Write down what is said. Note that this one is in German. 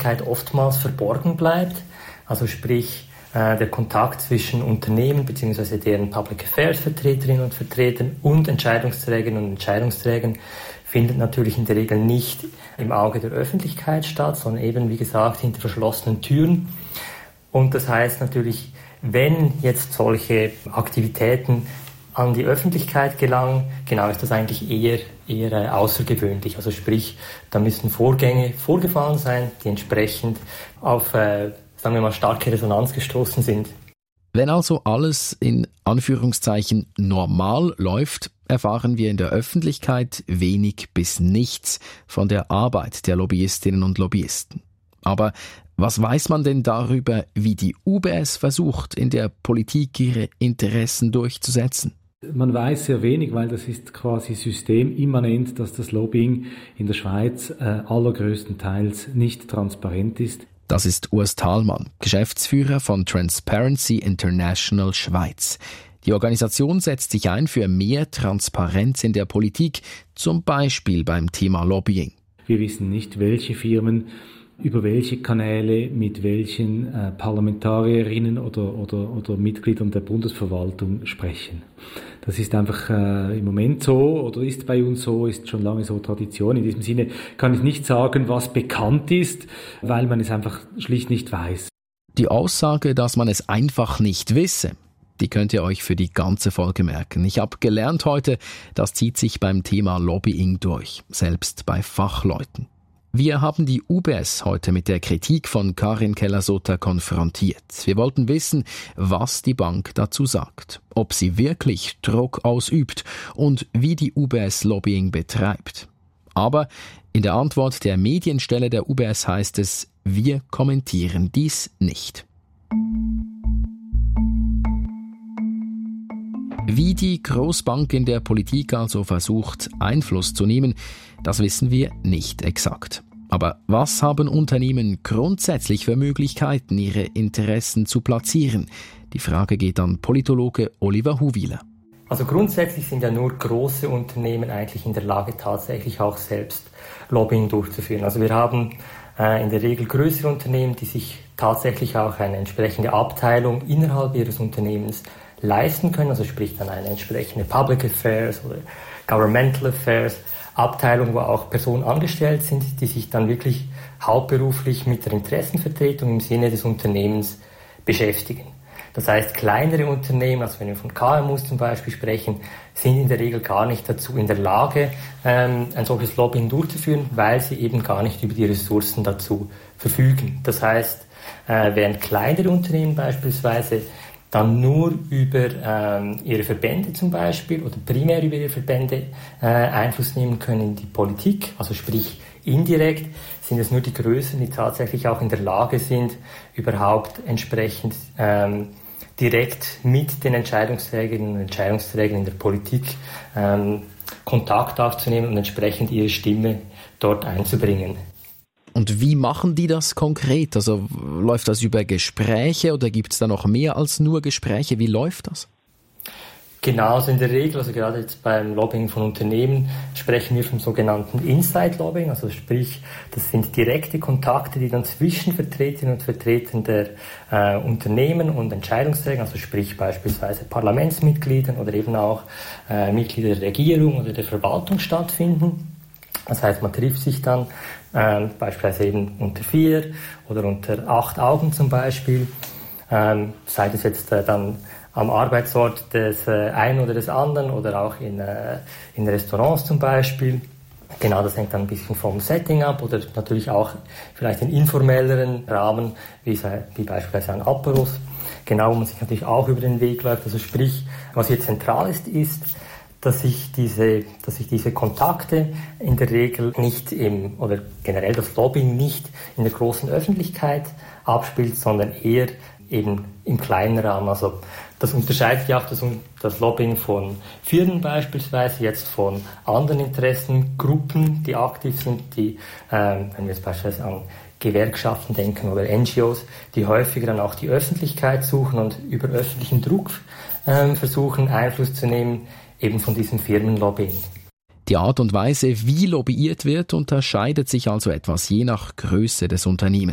Öffentlichkeit oftmals verborgen bleibt. Also sprich, der Kontakt zwischen Unternehmen bzw. deren Public Affairs Vertreterinnen und Vertretern und Entscheidungsträgerinnen und Entscheidungsträgern findet natürlich in der Regel nicht im Auge der Öffentlichkeit statt, sondern eben, wie gesagt, hinter verschlossenen Türen. Und das heißt natürlich, wenn jetzt solche Aktivitäten an die Öffentlichkeit gelangen, genau, ist das eigentlich eher außergewöhnlich. Also sprich, da müssen Vorgänge vorgefallen sein, die entsprechend auf, sagen wir mal, starke Resonanz gestoßen sind. Wenn also alles in Anführungszeichen normal läuft, erfahren wir in der Öffentlichkeit wenig bis nichts von der Arbeit der Lobbyistinnen und Lobbyisten. Aber was weiß man denn darüber, wie die UBS versucht, in der Politik ihre Interessen durchzusetzen? Man weiß sehr wenig, weil das ist quasi systemimmanent, dass das Lobbying in der Schweiz allergrößtenteils nicht transparent ist. Das ist Urs Thalmann, Geschäftsführer von Transparency International Schweiz. Die Organisation setzt sich ein für mehr Transparenz in der Politik, zum Beispiel beim Thema Lobbying. Wir wissen nicht, welche Firmen über welche Kanäle mit welchen Parlamentarierinnen oder Mitgliedern der Bundesverwaltung sprechen. Das ist einfach im Moment so oder ist bei uns so, ist schon lange so Tradition. In diesem Sinne kann ich nicht sagen, was bekannt ist, weil man es einfach schlicht nicht weiß. Die Aussage, dass man es einfach nicht wisse, die könnt ihr euch für die ganze Folge merken. Ich habe gelernt heute, das zieht sich beim Thema Lobbying durch, selbst bei Fachleuten. Wir haben die UBS heute mit der Kritik von Karin Keller-Sutter konfrontiert. Wir wollten wissen, was die Bank dazu sagt, ob sie wirklich Druck ausübt und wie die UBS Lobbying betreibt. Aber in der Antwort der Medienstelle der UBS heißt es, wir kommentieren dies nicht. Wie die Großbank in der Politik also versucht, Einfluss zu nehmen, das wissen wir nicht exakt. Aber was haben Unternehmen grundsätzlich für Möglichkeiten, ihre Interessen zu platzieren? Die Frage geht an Politologe Oliver Huwiler. Also grundsätzlich sind ja nur große Unternehmen eigentlich in der Lage, tatsächlich auch selbst Lobbying durchzuführen. Also wir haben in der Regel größere Unternehmen, die sich tatsächlich auch eine entsprechende Abteilung innerhalb ihres Unternehmens leisten können, also sprich dann eine entsprechende Public Affairs oder Governmental Affairs Abteilung, wo auch Personen angestellt sind, die sich dann wirklich hauptberuflich mit der Interessenvertretung im Sinne des Unternehmens beschäftigen. Das heißt, kleinere Unternehmen, also wenn wir von KMUs zum Beispiel sprechen, sind in der Regel gar nicht dazu in der Lage, ein solches Lobbying durchzuführen, weil sie eben gar nicht über die Ressourcen dazu verfügen. Das heißt, während kleinere Unternehmen beispielsweise dann nur über ihre Verbände zum Beispiel oder primär über ihre Verbände Einfluss nehmen können in die Politik, also sprich indirekt sind es nur die Größeren, die tatsächlich auch in der Lage sind, überhaupt entsprechend direkt mit den Entscheidungsträgerinnen und Entscheidungsträgern in der Politik Kontakt aufzunehmen und entsprechend ihre Stimme dort einzubringen. Und wie machen die das konkret? Also läuft das über Gespräche oder gibt es da noch mehr als nur Gespräche? Wie läuft das? Genau, also in der Regel, also gerade jetzt beim Lobbying von Unternehmen, sprechen wir vom sogenannten Inside-Lobbying, also sprich, das sind direkte Kontakte, die dann zwischen Vertreterinnen und Vertretern der Unternehmen und Entscheidungsträgern, also sprich beispielsweise Parlamentsmitgliedern oder eben auch Mitglieder der Regierung oder der Verwaltung stattfinden. Das heißt, man trifft sich dann beispielsweise eben unter 4 oder unter 8 Augen zum Beispiel, sei das jetzt dann am Arbeitsort des einen oder des anderen oder auch in Restaurants zum Beispiel. Genau, das hängt dann ein bisschen vom Setting ab oder natürlich auch vielleicht in informelleren Rahmen, wie beispielsweise ein Aperos. Genau, wo man sich natürlich auch über den Weg läuft. Also sprich, was hier zentral ist, dass sich diese Kontakte in der Regel nicht oder generell das Lobbying nicht in der großen Öffentlichkeit abspielt, sondern eher eben im kleinen Rahmen. Also das unterscheidet ja auch das Lobbying von Firmen beispielsweise, jetzt von anderen Interessengruppen, die aktiv sind, die, wenn wir jetzt beispielsweise an Gewerkschaften denken oder NGOs, die häufiger dann auch die Öffentlichkeit suchen und über öffentlichen Druck versuchen, Einfluss zu nehmen, eben von diesem Firmenlobbying. Die Art und Weise, wie lobbyiert wird, unterscheidet sich also etwas je nach Größe des Unternehmens.